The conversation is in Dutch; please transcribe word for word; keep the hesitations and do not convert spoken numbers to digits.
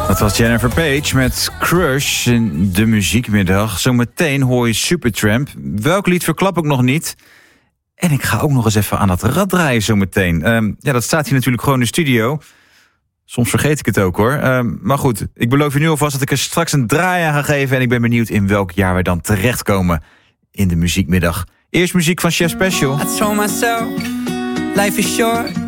Dat was Jennifer Page met Crush in de muziekmiddag. Zometeen hoor je Supertramp. Welk lied verklap ik nog niet? En ik ga ook nog eens even aan dat rad draaien zometeen. Um, ja, dat staat hier natuurlijk gewoon in de studio. Soms vergeet ik het ook hoor. Um, maar goed, ik beloof je nu alvast dat ik er straks een draai aan ga geven. En ik ben benieuwd in welk jaar we dan terechtkomen in de muziekmiddag. Eerst muziek van Chef Special. I told myself, life is short.